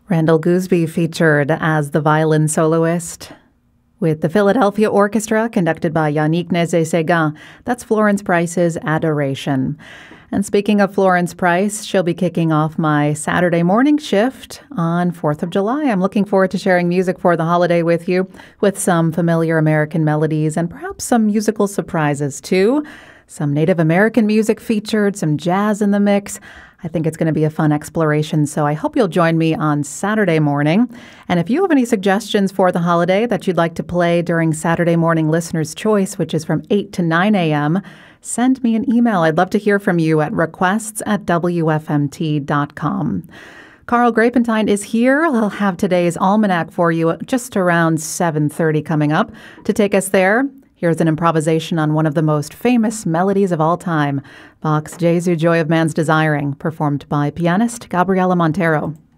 Randall Gooseby featured as the violin soloist with the Philadelphia Orchestra, conducted by Yannick Nézet-Séguin. That's Florence Price's Adoration. And speaking of Florence Price, she'll be kicking off my Saturday morning shift on 4th of July. I'm looking forward to sharing music for the holiday with you, with some familiar American melodies and perhaps some musical surprises too. Some Native American music featured, some jazz in the mix. I think it's going to be a fun exploration, so I hope you'll join me on Saturday morning. And if you have any suggestions for the holiday that you'd like to play during Saturday morning Listener's Choice, which is from 8 to 9 a.m., send me an email. I'd love to hear from you at requests@wfmt.com. Carl Grapentine is here. He'll have today's almanac for you just around 7:30 coming up. To take us there, here's an improvisation on one of the most famous melodies of all time, Bach's Jesu, Joy of Man's Desiring, performed by pianist Gabriela Montero.